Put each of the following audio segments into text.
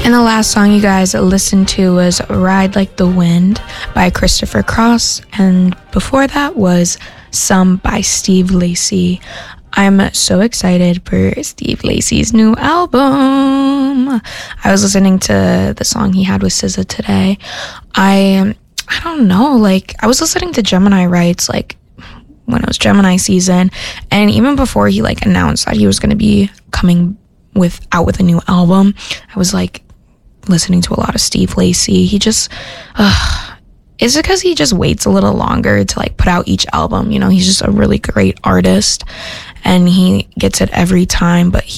And the last song you guys listened to was Ride Like the Wind by Christopher Cross. And before that was Some by Steve Lacy. I'm so excited for Steve Lacy's new album. I was listening to the song he had with SZA today. I don't know, like, I was listening to Gemini Rights, like, when it was Gemini season, and even before he, like, announced that he was going to be coming out with a new album, I was, like, listening to a lot of Steve Lacy. He just, is it because he just waits a little longer to, like, put out each album? You know, he's just a really great artist, and he gets it every time, but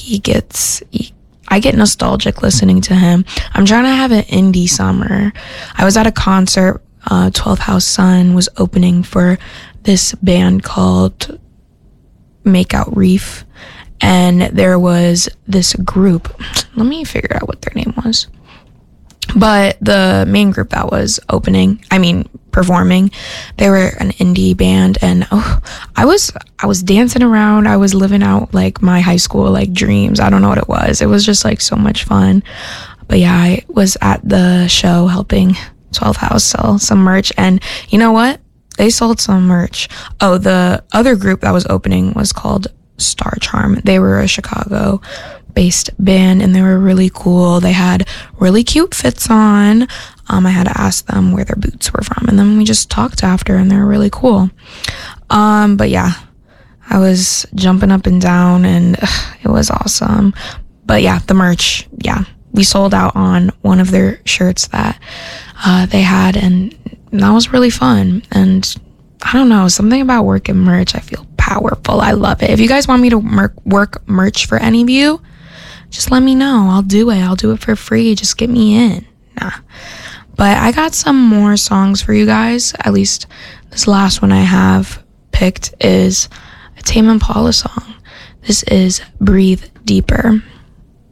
I get nostalgic listening to him. I'm trying to have an indie summer. I was at a concert. 12th House Sun was opening for this band called Makeout Reef, and there was this group. Let me figure out what their name was. But the main group that was performing, they were an indie band, and I was dancing around. I was living out, like, my high school, like, dreams. I don't know what it was. It was just, like, so much fun. But yeah, I was at the show helping 12th House sell some merch, and you know what? They sold some merch. Oh, the other group that was opening was called Star Charm. They were a Chicago-based band, and they were really cool. They had really cute fits on. I had to ask them where their boots were from, and then we just talked after, and they were really cool. But yeah, I was jumping up and down, and it was awesome. But yeah, the merch, yeah, we sold out on one of their shirts that they had, and that was really fun. And I don't know, something about working merch, I feel powerful. I love it. If you guys want me to work merch for any of you, just let me know. I'll do it for free. Just get me in. But I got some more songs for you guys. At least this last one I have picked is a Tame Impala song. This is Breathe Deeper.